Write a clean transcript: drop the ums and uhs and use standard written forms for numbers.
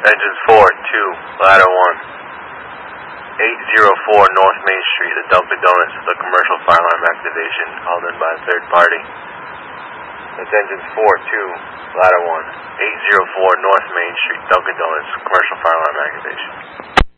Engines 4, 2, ladder 1. 804 North Main Street, the Dunkin' Donuts, the commercial fire alarm activation called in by a third party. That's engines 4, 2, ladder 1. 804 North Main Street, Dunkin' Donuts, commercial fire alarm activation.